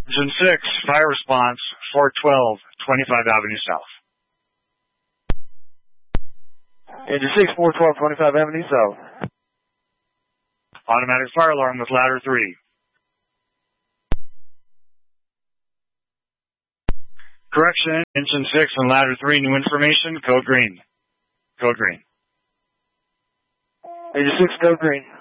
Engine 6, fire response, 412, 25 Avenue South. Engine 6, 412, 25 Avenue South. Automatic fire alarm with ladder 3. Correction, engine 6 and ladder 3, new information, code green. Code green. Engine 6, code green.